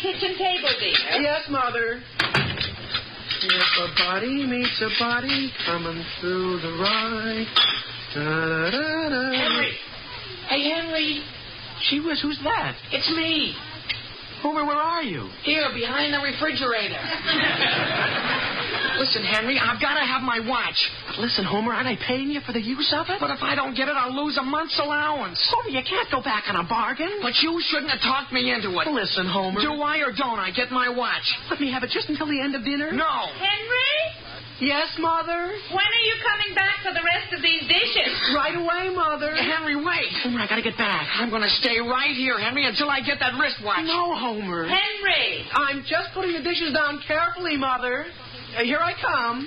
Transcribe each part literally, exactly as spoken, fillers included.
kitchen table, dear. Yes, Mother. If a body meets a body coming through the rye. Da-da-da-da. Henry. Hey, Henry. Gee whiz, who's that? It's me. Homer, where are you? Here, behind the refrigerator. Listen, Henry, I've got to have my watch. But listen, Homer, aren't I paying you for the use of it? But if I don't get it, I'll lose a month's allowance. Homer, you can't go back on a bargain. But you shouldn't have talked me into it. Listen, Homer. Do I or don't I get my watch? Let me have it just until the end of dinner? No. Henry? Yes, Mother? When are you coming back for the rest of these dishes? Right away, Mother. Henry, wait. Homer, I gotta get back. I'm going to stay right here, Henry, until I get that wristwatch. No, Homer. Henry! I'm just putting the dishes down carefully, Mother. Uh, here I come.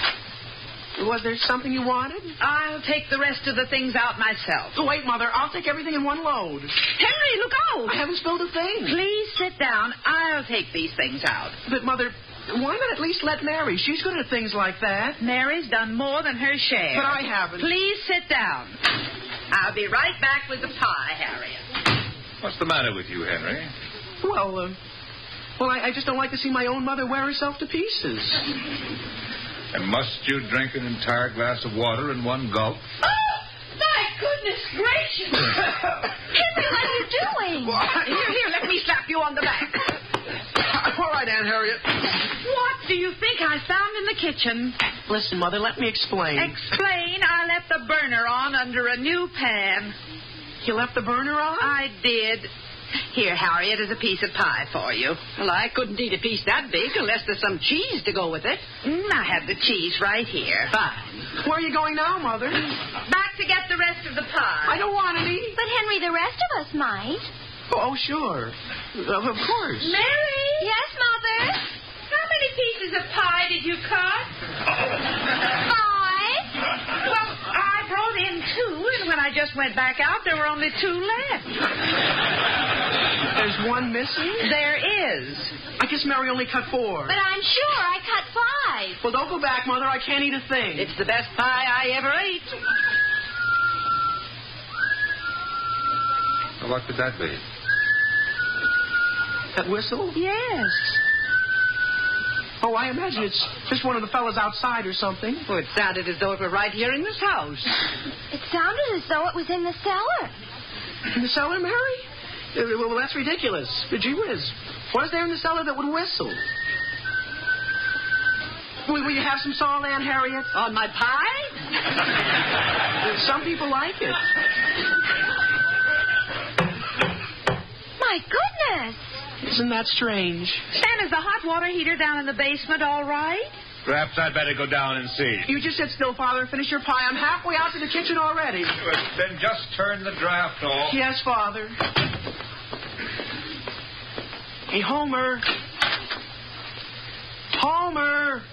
Was there something you wanted? I'll take the rest of the things out myself. Oh, wait, Mother. I'll take everything in one load. Henry, look out! I haven't spilled a thing. Please sit down. I'll take these things out. But, Mother, why not at least let Mary? She's good at things like that. Mary's done more than her share. But I haven't. Please sit down. I'll be right back with the pie, Harriet. What's the matter with you, Henry? Well, uh, well, I, I just don't like to see my own mother wear herself to pieces. And must you drink an entire glass of water in one gulp? Oh, my goodness gracious. Henry, what are you doing? Here, here, let me slap you on the back. All right, Aunt Harriet. What do you think I found in the kitchen? Listen, Mother, let me explain. Explain, I left the burner on under a new pan. You left the burner on? I did. Here, Harriet, is a piece of pie for you. Well, I couldn't eat a piece that big unless there's some cheese to go with it. Mm, I have the cheese right here. Fine. Where are you going now, Mother? Back to get the rest of the pie. I don't want any. But, Henry, the rest of us might. Oh, sure. Of of course. Mary? Yes, Mother? How many pieces of pie did you cut? Five. Well, I brought in two, and when I just went back out, there were only two left. There's one missing? There is. I guess Mary only cut four. But I'm sure I cut five. Well, don't go back, Mother. I can't eat a thing. It's the best pie I ever ate. Well, what could that be? That whistle? Yes. Oh, I imagine it's just one of the fellas outside or something. Oh, it sounded as though it were right here in this house. It sounded as though it was in the cellar. In the cellar, Mary? Uh, well, that's ridiculous. Gee whiz. What is there in the cellar that would whistle? Will, will you have some salt, Aunt Harriet? On my pie? Uh, Some people like it. My goodness. Isn't that strange? And is the hot water heater down in the basement all right? Perhaps I'd better go down and see. You just sit still, Father, and finish your pie. I'm halfway out to the kitchen already. Then just turn the draft off. Yes, Father. Hey, Homer. Homer.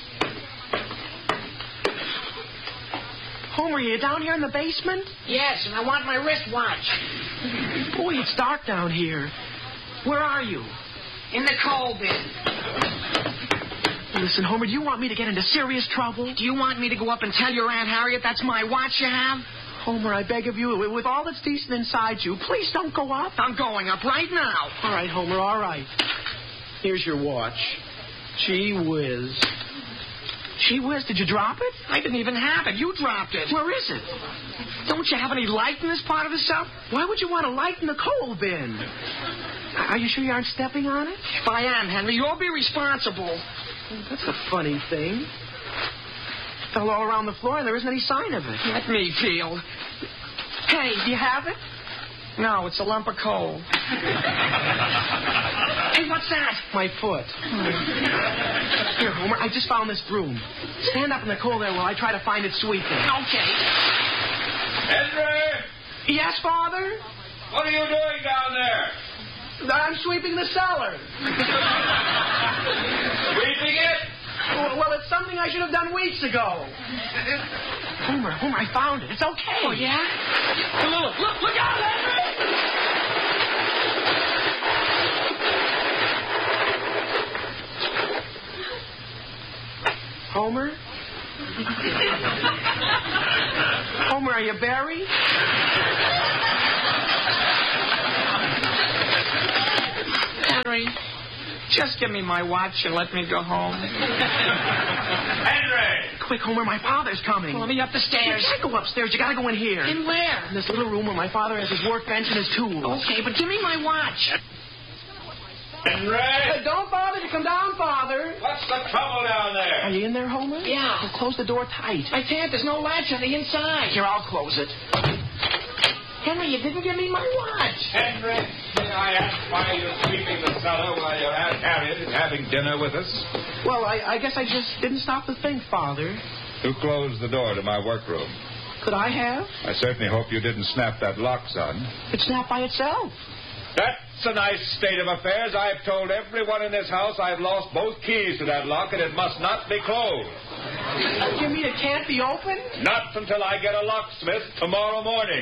Homer, are you down here in the basement? Yes, and I want my wristwatch. Boy, it's dark down here. Where are you? In the coal bin. Listen, Homer, do you want me to get into serious trouble? Do you want me to go up and tell your Aunt Harriet that's my watch you have? Homer, I beg of you, with all that's decent inside you, please don't go up. I'm going up right now. All right, Homer, all right. Here's your watch. Gee whiz. Gee whiz, did you drop it? I didn't even have it. You dropped it. Where is it? Don't you have any light in this part of the cell? Why would you want to lighten the coal bin? Are you sure you aren't stepping on it? If I am, Henry, you'll be responsible. That's a funny thing. It fell all around the floor and there isn't any sign of it. Let me feel. Hey, do you have it? No, it's a lump of coal. Hey, what's that? My foot. Here, Homer, I just found this broom. Stand up in the coal there while I try to find it sweeping. Okay. Henry! Yes, Father? What are you doing down there? I'm sweeping the cellar. Sweeping it? Well, well, it's something I should have done weeks ago. Homer, Homer, I found it. It's okay. Oh, yeah? Look, look, look out, Henry! Homer? Homer, are you buried? Henry, Just give me my watch and let me go home. Henry! Quick, Homer, my father's coming. Well, let me up the You stairs. can't go upstairs. You gotta go in here. In where? In this little room where my father has his workbench and his tools. Okay, but give me my watch. Henry! Uh, don't bother to come down, Father. What's the trouble down Are there? you in there, Homer? Yeah. Well, close the door tight. I can't. There's no latch on the inside. Here, I'll close it. Henry, you didn't give me my watch. Henry, may I ask why you're sweeping the cellar while your Aunt Harriet is having dinner with us? Well, I, I guess I just didn't stop to think, Father. Who closed the door to my workroom? Could I have? I certainly hope you didn't snap that lock, son. It snapped by itself. That's a nice state of affairs. I've told everyone in this house I've lost both keys to that lock and it must not be closed. You mean it can't be opened? Not until I get a locksmith tomorrow morning.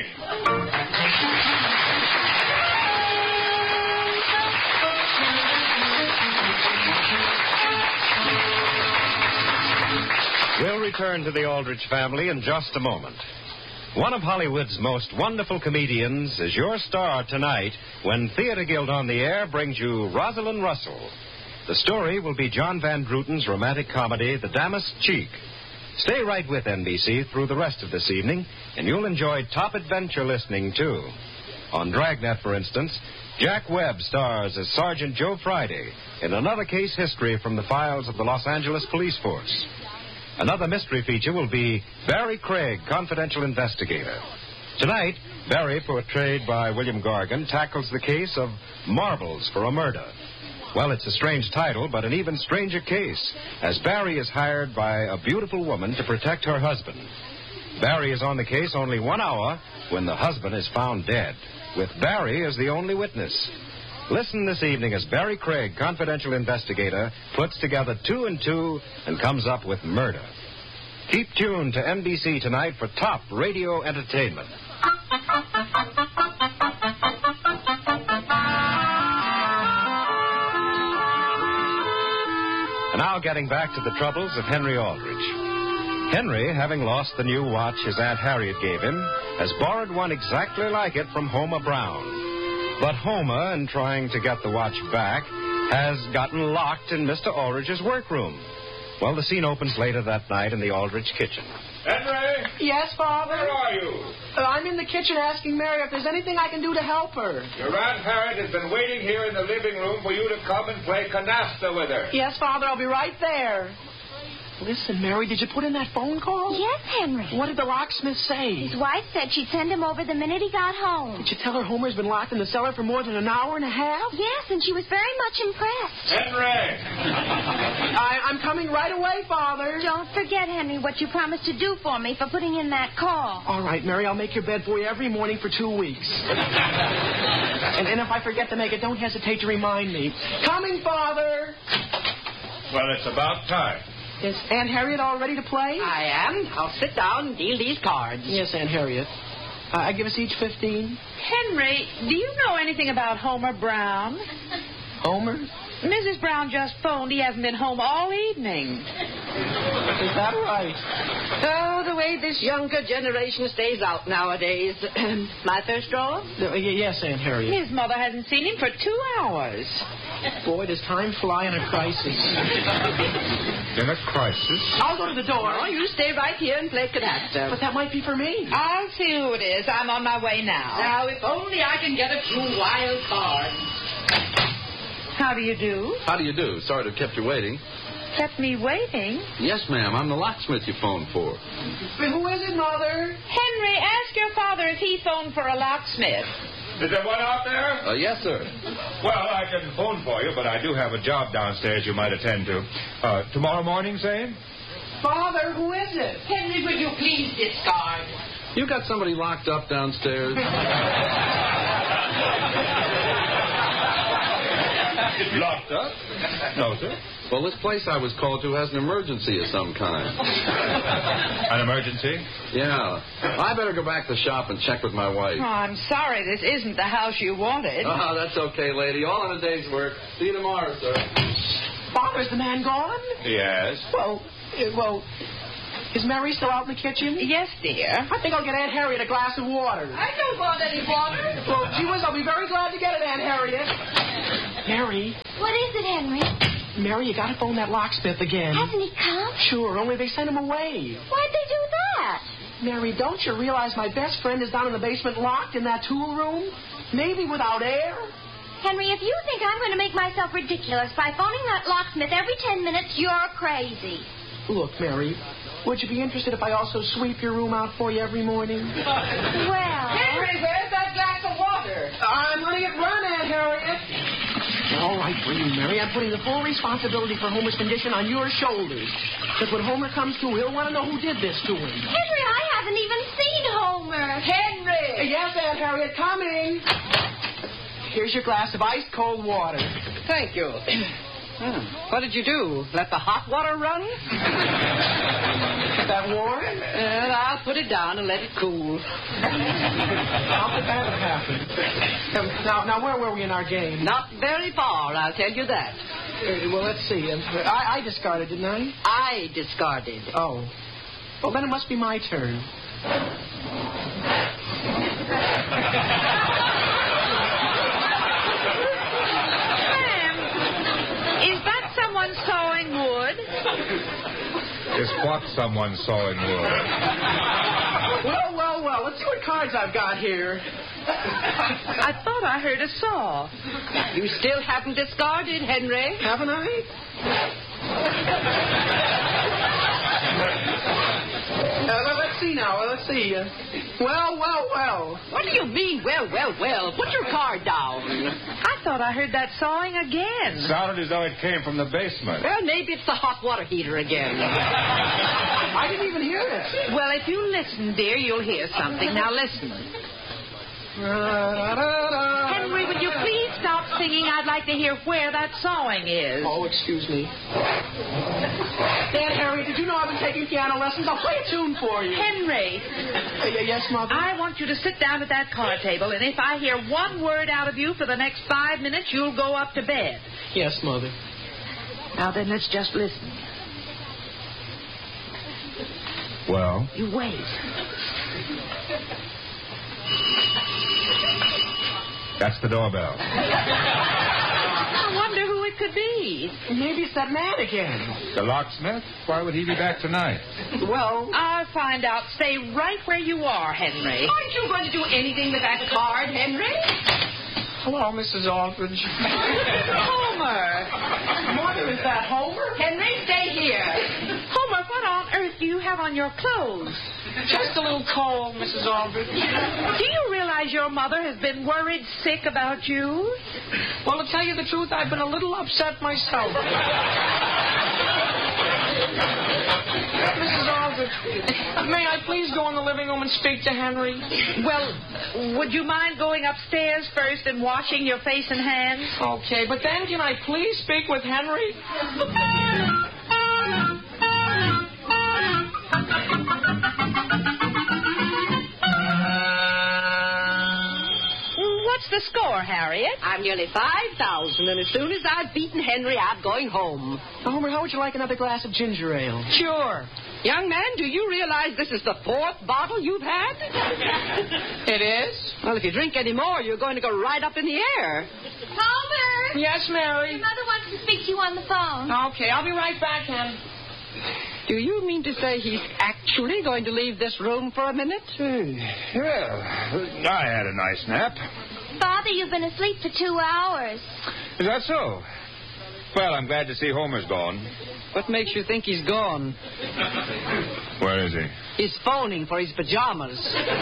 We'll return to the Aldrich family in just a moment. One of Hollywood's most wonderful comedians is your star tonight when Theater Guild on the Air brings you Rosalind Russell. The story will be John Van Druten's romantic comedy, The Damask Cheek. Stay right with N B C through the rest of this evening, and you'll enjoy top adventure listening, too. On Dragnet, for instance, Jack Webb stars as Sergeant Joe Friday in another case history from the files of the Los Angeles Police Force. Another mystery feature will be Barry Craig, confidential investigator. Tonight, Barry, portrayed by William Gargan, tackles the case of Marbles for a Murder. Well, it's a strange title, but an even stranger case, as Barry is hired by a beautiful woman to protect her husband. Barry is on the case only one hour when the husband is found dead, with Barry as the only witness. Listen this evening as Barry Craig, confidential investigator, puts together two and two and comes up with murder. Keep tuned to N B C tonight for top radio entertainment. And now getting back to the troubles of Henry Aldrich. Henry, having lost the new watch his Aunt Harriet gave him, has borrowed one exactly like it from Homer Brown. But Homer, in trying to get the watch back, has gotten locked in Mister Aldrich's workroom. Well, the scene opens later that night in the Aldrich kitchen. Henry! Yes, Father? Where are you? Uh, I'm in the kitchen asking Mary if there's anything I can do to help her. Your Aunt Harriet has been waiting here in the living room for you to come and play canasta with her. Yes, Father, I'll be right there. Listen, Mary, did you put in that phone call? Yes, Henry. What did the locksmith say? His wife said she'd send him over the minute he got home. Did you tell her Homer's been locked in the cellar for more than an hour and a half? Yes, and she was very much impressed. Henry! I, I'm coming right away, Father. Don't forget, Henry, what you promised to do for me for putting in that call. All right, Mary, I'll make your bed for you every morning for two weeks. and, and if I forget to make it, don't hesitate to remind me. Coming, Father! Well, it's about time. Is Aunt Harriet all ready to play? I am. I'll sit down and deal these cards. Yes, Aunt Harriet. Uh, I give us each fifteen. Henry, do you know anything about Homer Brown? Homer? Missus Brown just phoned. He hasn't been home all evening. Is that right? Oh, the way this younger generation stays out nowadays. My first draw? Uh, y- yes, Aunt Harriet. His mother hasn't seen him for two hours. Boy, does time fly in a crisis. In a crisis? I'll go to the door. Oh, you stay right here and play canasta. But that might be for me. I'll see who it is. I'm on my way now. Now, if only I can get a few wild cards. How do you do? How do you do? Sorry to have kept you waiting. Kept me waiting. Yes, ma'am. I'm the locksmith you phoned for. But who is it, Mother? Henry, ask your father if he phoned for a locksmith. Is there one out there? Uh, yes, sir. Well, I can phone for you, but I do have a job downstairs you might attend to. Uh, tomorrow morning, say? Father, who is it? Henry, will you please discard? You got somebody locked up downstairs? Locked up? No, sir. Well, this place I was called to has an emergency of some kind. An emergency? Yeah. I better go back to the shop and check with my wife. Oh, I'm sorry this isn't the house you wanted. Oh, that's okay, lady. All in a day's work. See you tomorrow, sir. Father, is the man gone? Yes. Well, uh, well, is Mary still out in the kitchen? Yes, dear. I think I'll get Aunt Harriet a glass of water. I don't want any water. Well, gee whiz, I'll be very glad to get it, Aunt Harriet. Mary. What is it, Henry? Mary, you gotta phone that locksmith again. Hasn't he come? Sure, only they sent him away. Why'd they do that? Mary, don't you realize my best friend is down in the basement locked in that tool room? Maybe without air? Henry, if you think I'm going to make myself ridiculous by phoning that locksmith every ten minutes, you're crazy. Look, Mary, would you be interested if I also sweep your room out for you every morning? Well... Henry, where's that glass of water? I'm letting it run, Aunt Harriet. All right, for you, Mary. I'm putting the full responsibility for Homer's condition on your shoulders. Because when Homer comes to, he'll want to know who did this to him. Henry, I haven't even seen Homer. Henry! Yes, Aunt Harriet, coming. Here's your glass of ice-cold water. Thank you. Hmm. What did you do? Let the hot water run? Is that warm? Well, I'll put it down and let it cool. How could that have happened? Um, now, now, where were we in our game? Not very far, I'll tell you that. Uh, well, let's see. Uh, I, I discarded, didn't I? I discarded. Oh. Well, then it must be my turn. Is that someone sawing wood? Is what someone sawing wood? Well, well, well. Let's see what cards I've got here. I thought I heard a saw. You still haven't discarded, Henry. Haven't I? Uh, well, let's see now. Well, let's see. Uh, well, well, well. What do you mean, well, well, well? Put your card down. I thought I heard that sawing again. Sounded as though it came from the basement. Well, maybe it's the hot water heater again. I didn't even hear it. Well, if you listen, dear, you'll hear something. Now listen. Henry, would you please stop singing? I'd like to hear where that sawing is. Oh, excuse me. Aunt Harriet, did you know I've been taking piano lessons? I'll play a tune for you. Henry. Uh, yes, Mother? I want you to sit down at that card table, and if I hear one word out of you for the next five minutes, you'll go up to bed. Yes, Mother. Now then, let's just listen. Well? You wait. That's the doorbell. I wonder who it could be. Maybe it's that man again. The locksmith? Why would he be back tonight? Well... I'll find out. Stay right where you are, Henry. Aren't you going to do anything with that card, Henry? Hello, Missus Aldridge. Homer! Mother, is that Homer? Henry, stay here. Homer, what on earth do you have on your clothes? Just a little cold, Missus Aldridge. Do you realize your mother has been worried sick about you? Well, to tell you the truth, I've been a little upset myself. Missus Aldridge, may I please go in the living room and speak to Henry? Well, would you mind going upstairs first and washing your face and hands? Okay, but then can I please speak with Henry? What's the score, Harriet? I'm nearly five thousand, and as soon as I've beaten Henry, I'm going home. Homer, how would you like another glass of ginger ale? Sure. Young man, do you realize this is the fourth bottle you've had? It is? Well, if you drink any more, you're going to go right up in the air. Homer! Yes, Mary? Your mother wants to speak to you on the phone. Okay, I'll be right back, Hen. Do you mean to say he's actually going to leave this room for a minute? Well, I had a nice nap. Father, you've been asleep for two hours. Is that so? Well, I'm glad to see Homer's gone. What makes you think he's gone? Where is he? He's phoning for his pajamas.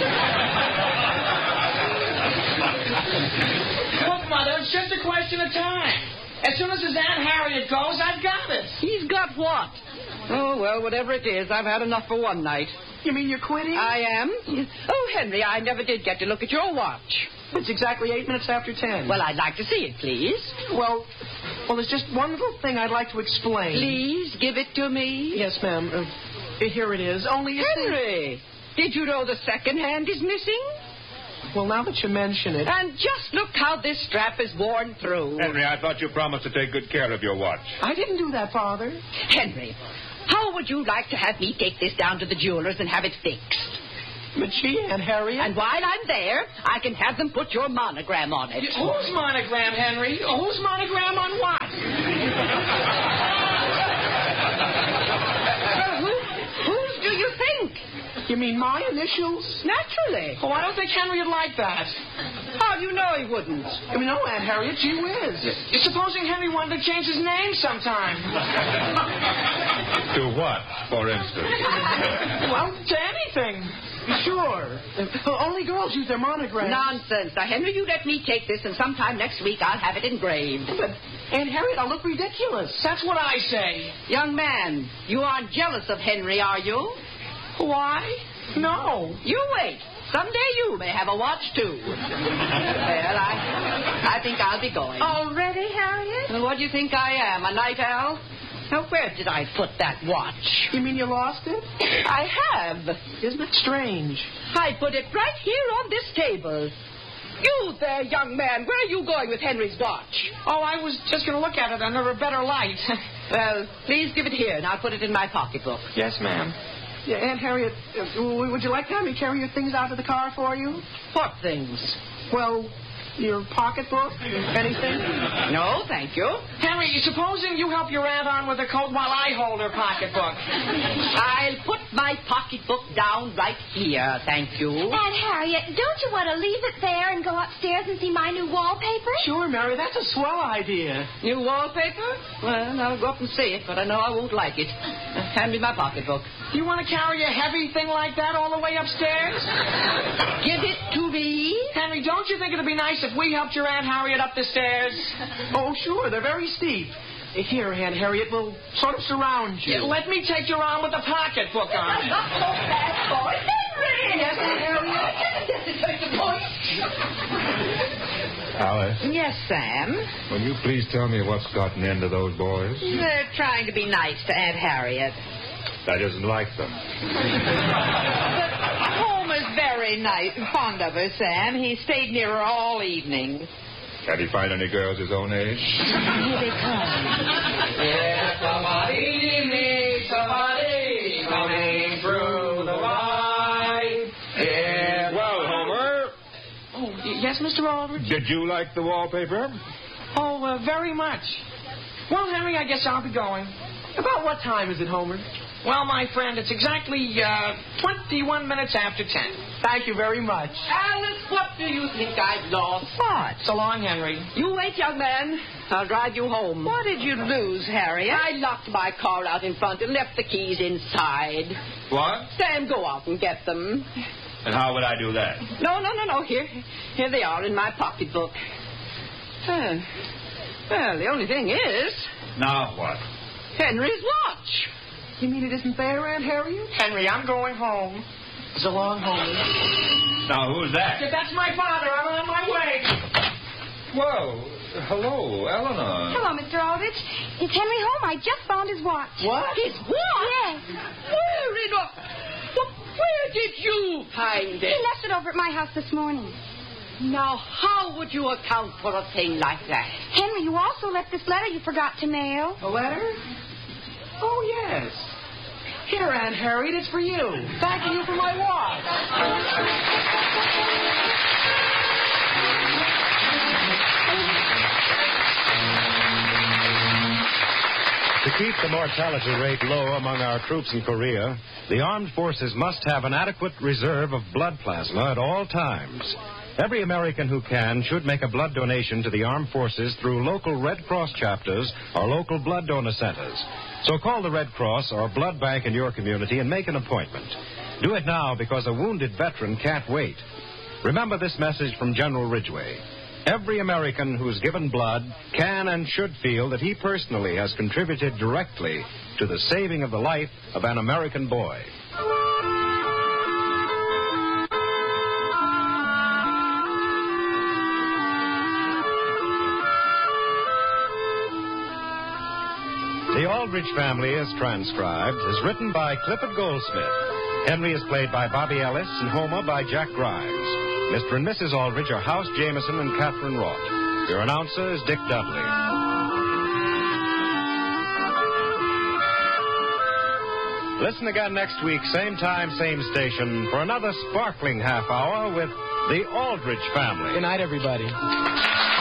Look, Mother, it's just a question of time. As soon as his Aunt Harriet goes, I've got it. He's got what? Oh, well, whatever it is, I've had enough for one night. You mean you're quitting? I am? Oh, Henry, I never did get to look at your watch. It's exactly eight minutes after ten. Well, I'd like to see it, please. Well, well, there's just one little thing I'd like to explain. Please, give it to me. Yes, ma'am. Uh, here it is. Only you Henry, did you know the second hand is missing? see... Well, now that you mention it... And just look how this strap is worn through. Henry, I thought you promised to take good care of your watch. I didn't do that, Father. Henry, how would you like to have me take this down to the jeweler's and have it fixed? But gee, Aunt Harriet. And while I'm there, I can have them put your monogram on it. Whose monogram, Henry? Whose monogram on what? Well, who, whose do you think? You mean my initials? Naturally. Oh, I don't think Henry would like that. How do you know he wouldn't? I mean, no, Aunt Harriet, gee whiz. Supposing Henry wanted to change his name sometime. To what, for instance? Well, to anything. Sure. Uh, only girls use their monograms. Nonsense. Now, Henry, you let me take this, and sometime next week I'll have it engraved. But, Aunt Harriet, I'll look ridiculous. That's what I say. Young man, you aren't jealous of Henry, are you? Why? No. You wait. Someday you may have a watch, too. Well, I, I think I'll be going. Already, Harriet? Well, what do you think I am, a night owl? Now, where did I put that watch? You mean you lost it? I have. Isn't it strange? I put it right here on this table. You there, young man, where are you going with Henry's watch? Oh, I was just going to look at it under a better light. Well, please give it here, and I'll put it in my pocketbook. Yes, ma'am. Yeah, Aunt Harriet, uh, would you like to have me carry your things out of the car for you? What things? Well, your pocketbook? Anything? No, thank you. Henry, supposing you help your aunt on with the coat while I hold her pocketbook. I'll put my pocketbook down right here, thank you. Aunt Harriet, don't you want to leave it there and go upstairs and see my new wallpaper? Sure, Mary, that's a swell idea. New wallpaper? Well, I'll go up and see it, but I know I won't like it. Hand me my pocketbook. You want to carry a heavy thing like that all the way upstairs? Give it to me. Henry, don't you think it'd be nice if we helped your Aunt Harriet up the stairs? Oh, sure. They're very steep. Here, Aunt Harriet, we'll sort of surround you. Yeah, let me take your arm with the pocketbook on. Oh, bad boy. Henry! Yes, Aunt Harriet? Alice, Yes, Sam. will you please tell me what's gotten into those boys? They're trying to be nice to Aunt Harriet. That isn't like them. Homer's very nice, fond of her, Sam. He stayed near her all evening. Can he find any girls his own age? Here they come. Yeah, somebody needs somebody coming through the wide. Yeah. Well, Homer, Oh, y- yes, Mister Aldrich? did you like the wallpaper? Oh, uh, very much. Well, Henry, I guess I'll be going. About what time is it, Homer? Well, my friend, it's exactly uh, twenty-one minutes after ten. Thank you very much. Alice, what do you think I've lost? What? So long, Henry. You wait, young man. I'll drive you home. What did you lose, Harriet? I locked my car out in front and left the keys inside. What? Sam, go out and get them. And how would I do that? No, no, no, no. Here, here they are in my pocketbook. Uh, well, the only thing is Now what? Henry's watch. You mean it isn't there, Aunt Harriet? Henry, I'm going home. So long, Homer. Now, who's that? That's my father. I'm on my way. Whoa. Hello, Eleanor. Hello, Mister Aldrich. Is Henry home? I just found his watch. What? His watch? Yes. Where in the... Well, where did you find He it? left it over at my house this morning. Now, how would you account for a thing like that? Henry, you also left this letter you forgot to mail. A letter? Oh, yes. Here, Aunt Harriet, it's for you. Thanking you for my watch. To keep the mortality rate low among our troops in Korea, the armed forces must have an adequate reserve of blood plasma at all times. Every American who can should make a blood donation to the armed forces through local Red Cross chapters or local blood donor centers. So call the Red Cross or blood bank in your community and make an appointment. Do it now because a wounded veteran can't wait. Remember this message from General Ridgway. Every American who's given blood can and should feel that he personally has contributed directly to the saving of the life of an American boy. The Aldrich Family, as transcribed, is written by Clifford Goldsmith. Henry is played by Bobby Ellis and Homer by Jack Grimes. Mister and Missus Aldrich are House Jameson and Catherine Roth. Your announcer is Dick Dudley. Listen again next week, same time, same station, for another sparkling half hour with the Aldrich family. Good night, everybody.